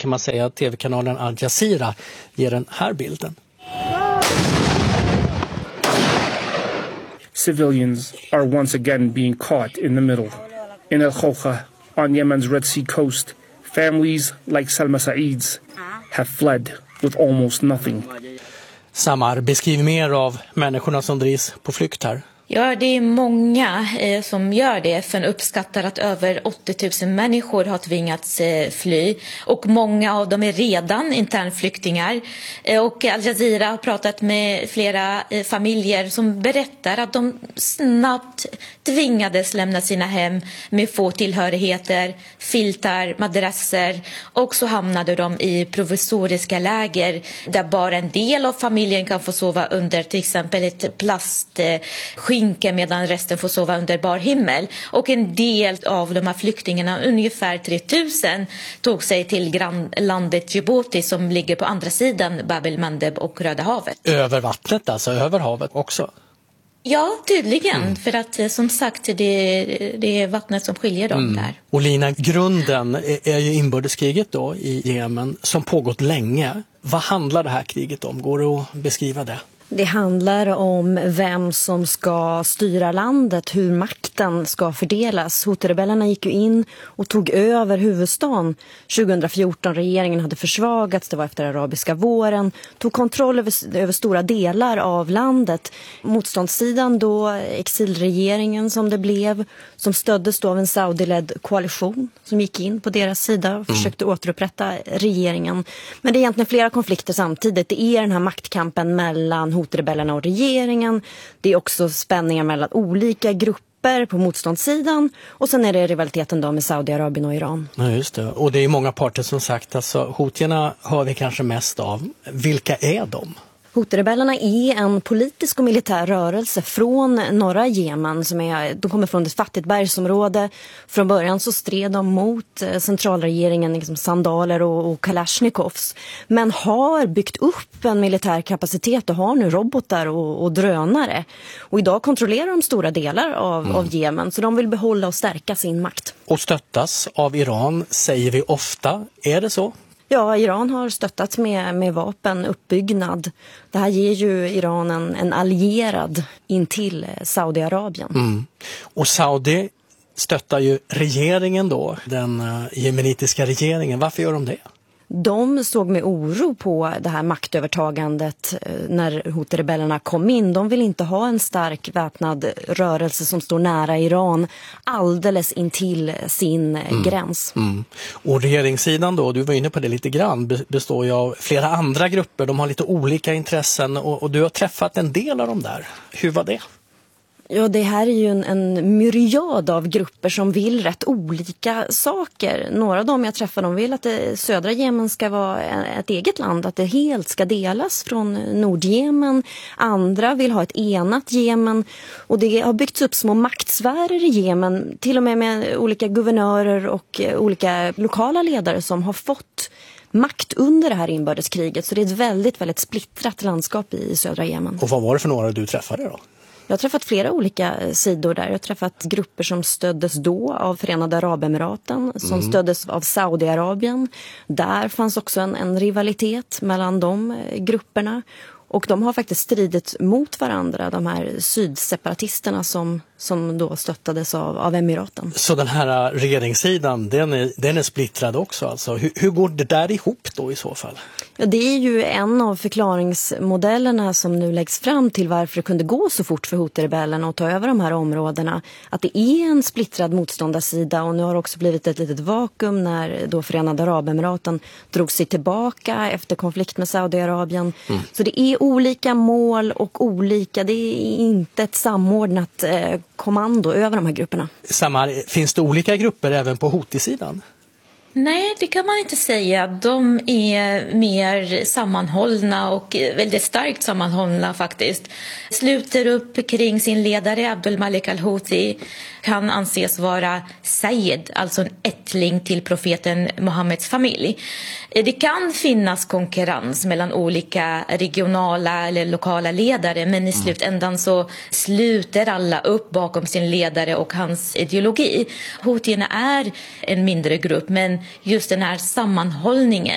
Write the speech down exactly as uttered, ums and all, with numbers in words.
kan man säga att tv-kanalen Al Jazeera ger den här bilden. Civilians are once again being caught in the middle. In Al Khouka, on Yemen's Red Sea coast, families like Salma Saeed's have fled with almost nothing. Samar, beskriv mer av människorna som drivs på flykt här. Ja, det är många eh, som gör det. F N uppskattar att över åttio tusen människor har tvingats eh, fly. Och många av dem är redan internflyktingar. Eh, och Al Jazeera har pratat med flera eh, familjer som berättar att de snabbt tvingades lämna sina hem med få tillhörigheter, filtar, madrasser. Och så hamnade de i provisoriska läger där bara en del av familjen kan få sova under till exempel ett plast eh, medan resten får sova under bar himmel. Och en del av de här flyktingarna, ungefär tre tusen, tog sig till grannlandet Djibouti som ligger på andra sidan Bab el-Mandeb och Röda havet. Över vattnet alltså, över havet också? Ja, tydligen. Mm. För att som sagt, det, det är vattnet som skiljer dem mm. där. Och Lina, grunden är, är ju inbördeskriget då i Jemen som pågått länge. Vad handlar det här kriget om? Går det att beskriva det? Det handlar om vem som ska styra landet, hur makten ska fördelas. Houthi-rebellerna gick ju in och tog över huvudstaden tjugohundrafjorton. Regeringen hade försvagats, det var efter arabiska våren. Tog kontroll över, över stora delar av landet. Motståndssidan då, exilregeringen som det blev, som stöddes då av en Saudi-ledd koalition som gick in på deras sida och försökte mm. återupprätta regeringen. Men det är egentligen flera konflikter samtidigt. Det är den här maktkampen mellan Houthi-rebellerna och regeringen. Det är också spänningar mellan olika grupper på motståndssidan. Och sen är det rivaliteten då med Saudiarabien och Iran. Ja, just det. Och det är många parter som sagt. Alltså, Houthierna hör vi kanske mest av. Vilka är de? Houthi-rebellerna är en politisk och militär rörelse från norra Jemen. Som är, de kommer från ett fattigt bergsområde. Från början så stred de mot centralregeringen, liksom sandaler och, och kalashnikovs. Men har byggt upp en militär kapacitet och har nu robotar och, och drönare. Och idag kontrollerar de stora delar av, mm. av Jemen. Så de vill behålla och stärka sin makt. Och stöttas av Iran säger vi ofta. Är det så? Ja, Iran har stöttat med, med vapen, uppbyggnad. Det här ger ju Iran en, en allierad in till Saudiarabien. Mm. Och Saudi stöttar ju regeringen då, den uh, jemenitiska regeringen. Varför gör de det? De såg med oro på det här maktövertagandet när Houthi-rebellerna kom in. De vill inte ha en stark väpnad rörelse som står nära Iran alldeles intill sin mm. gräns. Mm. Och regeringssidan då, du var inne på det lite grann, består ju av flera andra grupper. De har lite olika intressen och, och du har träffat en del av dem där. Hur var det? Ja, det här är ju en, en myriad av grupper som vill rätt olika saker. Några av dem jag träffar, de vill att det, södra Jemen ska vara ett eget land, att det helt ska delas från Nordjemen. Andra vill ha ett enat Jemen och det har byggts upp små maktsfärer i Jemen, till och med med olika guvernörer och olika lokala ledare som har fått makt under det här inbördeskriget. Så det är ett väldigt, väldigt splittrat landskap i södra Jemen. Och vad var det för några du träffade då? Jag har träffat flera olika sidor där. Jag har träffat grupper som stöddes då av Förenade Arabemiraten, som mm. stöddes av Saudiarabien. Där fanns också en, en rivalitet mellan de grupperna. Och de har faktiskt stridit mot varandra, de här sydseparatisterna som, som då stöttades av, av Emiraten. Så den här regeringssidan, den är, den är splittrad också alltså. Hur, hur går det där ihop då i så fall? Ja, det är ju en av förklaringsmodellerna som nu läggs fram till varför det kunde gå så fort för Houthi-rebellerna att ta över de här områdena. Att det är en splittrad motståndarsida och nu har det också blivit ett litet vakuum när då Förenade Arabemiraten drog sig tillbaka efter konflikt med Saudiarabien. Mm. Så det är olika mål och olika, det är inte ett samordnat eh, kommando över de här grupperna. Samar, finns det olika grupper även på Houthi-sidan? Nej, det kan man inte säga. De är mer sammanhållna och väldigt starkt sammanhållna faktiskt. Sluter upp kring sin ledare Abdul Malik al-Houthi. Kan anses vara Sayyid, alltså en ättling till profeten Mohammeds familj. Det kan finnas konkurrens mellan olika regionala eller lokala ledare, men i slutändan så sluter alla upp bakom sin ledare och hans ideologi. Houthierna är en mindre grupp, men just den här sammanhållningen